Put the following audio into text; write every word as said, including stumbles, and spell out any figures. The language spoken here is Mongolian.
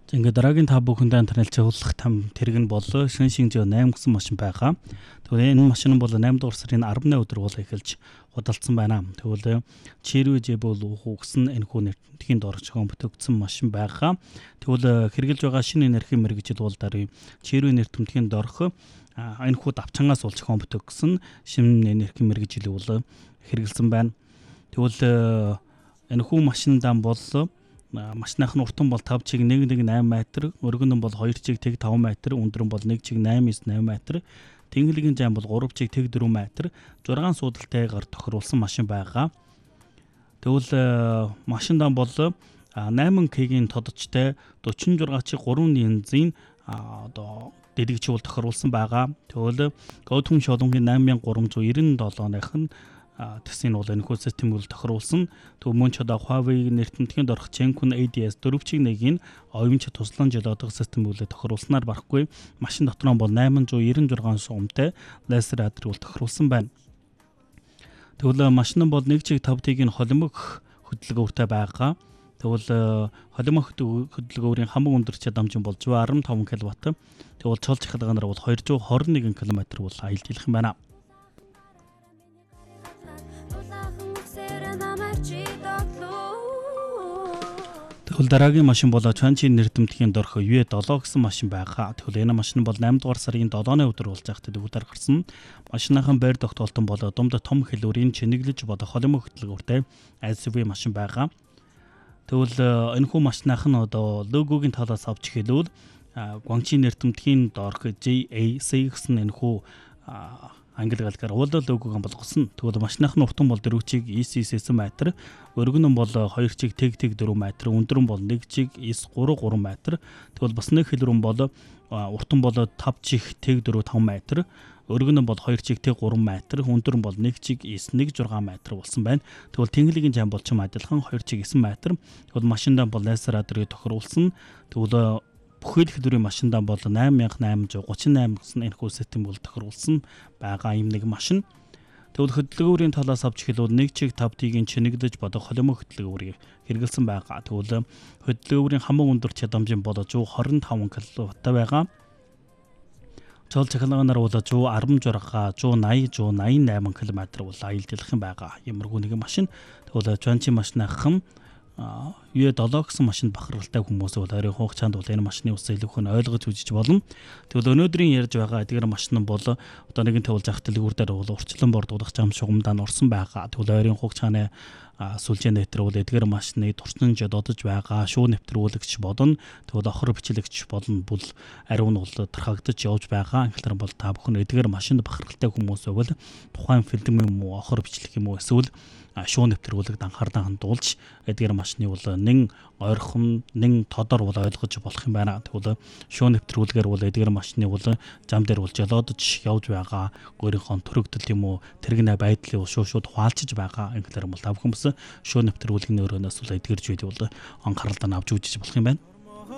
За ингээд дараагийн та бүхэндээ интернет цэвэрлэх там тэрэг нь бол шин шинжээ восемь гэсэн машин байгаа. Тэгвэл энэ машин нь бол eight дугаар сарын ten өдөр бол эхэлж худалдсан байна. Тэгвэл Chery бол үхсэн энэ хүү нэртгийн дорчгон бүтэгдсэн машин байгаа. Тэгвэл хэрэгжилж байгаа шинэ энерги мэргэжил бол даруй Chery нэртэмтгийн дорх энэ хүү давчангаас болж хон бүтэгсэн шинэ энерги мэргэжил бол хэрэгжилсэн байна. Тэгвэл энэ хүү машиндаа бол машиных нь уртан бол five чиг one one eight метр, өргөн нь бол two чиг five five метр, өндөр нь бол one чиг eight eight метр, тэнглэгийн зам бол three чиг four метр, six суудалтайгаар тохируулсан машин байгаа. Тэгвэл машиндаа бол eight кг-ийн тодочтой forty-six чиг three янзын одоо дэлгэцүүл тохируулсан байгаа. Тэгвэл Gotham шолонгийн eight thousand three hundred ninety-seven-ийнх нь тэсийн бол энэ хүү систем бол тохируулсан. Төв мөн ч одоо Huawei нэртэмтгийн дорх Zenkun A D S four чиг one-ийн оюунч туслан жолоодох систем бол тохируулснаар барахгүй. Машин дотор нь бол eight ninety-six сумтай лазер радио бол тохируулсан байна. Тэгвэл машин нь бол one чиг five T-ийн холимог хөдөлгөөртэй байгаа. Тэгвэл холимог хөдөлгөөрийн хамаг өндөр чадамж бол one hundred fifteen киловатт. Тэгвэл цол чахалгаанаар бол two hundred twenty-one км бол аялдах юм байна. Тэгвэл дараагийн машин бол Chery нэртэмтгийн дорх U seven гэсэн машин байгаа. Тэгвэл энэ машин бол eight дугаар сарын seven өдөр болж байхдаа дүүтэр гарсан. Машиныхан байр тогтоолтон бол дунд том хэлбэрийн чинэглэж бодох холимог хөдөлгөөртэй S U V машин байгаа. Тэгвэл энэ хүү машиных нь одоо логогийн талаас авч хэлвэл Guangxi нэртэмтгийн дорх J A C гэсэн энэ хүү англи галгаар уулал логог болгосон. Тэгвэл машиных нь уртан бол four чиг nine метр, өргөн нь бол two чиг four метр, өндөр нь бол one чиг three three метр. Тэгвэл бас нэг хэлбэр бол уртан бол five чиг four five метр, өргөн нь бол two чиг three метр, өндөр нь бол one чиг one six метр болсон байна. Тэгвэл тэнглэгийн зам бол ч юм адилхан two чиг nine метр. Тэгвэл машиндаа бол лазер радио тохируулсан. Тэгвэл бүхэл хэлбэрийн машиндаа бол eight thousand eight hundred thirty-eight гэсэн энэ хүү систем бол тохируулсан байгаа юм нэг машин. Тэгвэл хөдөлгөөрийн талаас авч хэлбэл one чиг five T-ийн чинэгдэж бодох холимог хөдөлгөөрийг хэрэгэлсэн байгаа. Тэгвэл хөдөлгөөрийн хамаг өндөр чадамжийн бол one hundred twenty-five киловатт байгаа. Цол чахалгаанаар бол one sixty, one eighty, one eighty-eight км бол аялдах юм байгаа. Ямаргүй нэг машин. Тэгвэл Chery машиныхан U seven гэсэн машинд бахархалтай хүмүүс бол ойрын хугацаанд бол энэ машины ус илүүх нь ойлгож үзэж болно. Тэгвэл өнөөдрийн ярьж байгаа эдгээр машин бол одоо нэгэн тавил зах дэлгүүрээр бол урчлан бордуулах зам шугамдаа орсон байгаа. Тэгвэл ойрын хугацааны сүлжээ нэвтрэл бол эдгээр машины турсан жододож байгаа шуу нэвтрүүлэгч бодно. Тэгвэл охор бичлэгч болно бол ариун бол тархагдаж явж байгаа. Анхлаар бол та бүхэн эдгээр машинд бахархалтай хүмүүс бол тухайн фильм юм уу охор бичлэг юм уу эсвэл шуу нэвтрүүлэгт анхаарлаа хандуулж эдгээр машины бол нэн ойрхон нэн тодор бол ойлгож болох юм байна. Тэгвэл шуу нэвтрүүлгээр бол эдгээр машины бол зам дээр бол жолоодож явж байгаа өөрийнхөө төрөгдөл юм уу тэрэгнэ байдлыг шууд шууд хуваалцж байгаа. Ингээр бол та бүхэн бас шуу нэвтрүүлгийн өрөөнөөс бол эдгэрж үед бол анхаарлаа авч үзэж болох юм байна.